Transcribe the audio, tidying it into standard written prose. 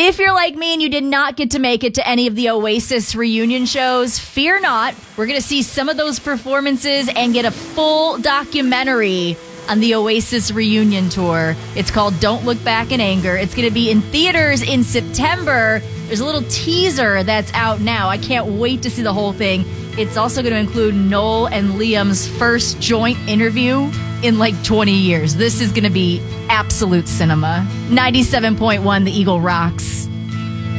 If you're like me and you did not get to make it to any of the Oasis reunion shows, fear not. We're going to see some of those performances and get a full documentary on the Oasis reunion tour. It's called Don't Look Back in Anger. It's going to be in theaters in September. There's a little teaser that's out now. I can't wait to see the whole thing. It's also going to include Noel and Liam's first joint interview in like 20 years. This is going to be absolute cinema. 97.1 The Eagle rocks.